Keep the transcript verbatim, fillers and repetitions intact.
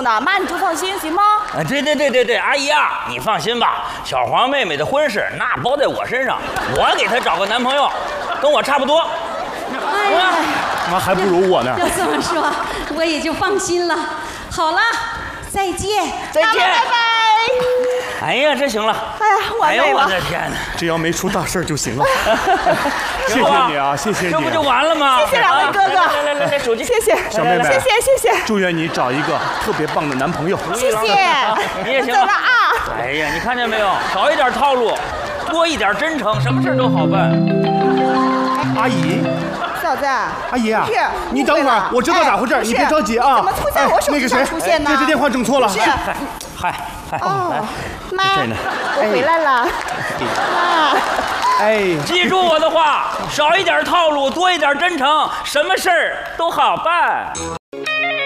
呢。妈，你就放心，行吗？ 啊，对对对对对，阿姨啊，你放心吧，小黄妹妹的婚事那包在我身上，我给她找个男朋友，跟我差不多。 哎呀， 妈还不如我呢。 要这么说，我也就放心了。好了，再见， 再见， 拜拜。 哎呀，这行了。 哎呀，完哎呦，我美了。 的天哪！ 只要没出大事就行了。谢谢你啊，谢谢你。 这不就完了吗？ 谢谢两位哥哥。 来来来来，手机。 谢谢， 小妹妹谢谢谢谢。 祝愿你找一个特别棒的男朋友。 谢谢， 你也行走了啊。 哎呀，你看见没有？少一点套路，多一点真诚，什么事都好办。 阿姨。 嫂子， 阿姨啊是， 你等会儿，我知道咋回事，你别着急啊。 怎么出现我手机上出现呢？ 这支电话整错了。 是。 嗨嗨， 哦，妈， 这呢我回来了。妈， 哎， 记住我的话，少一点套路，多一点真诚，什么事儿都好办。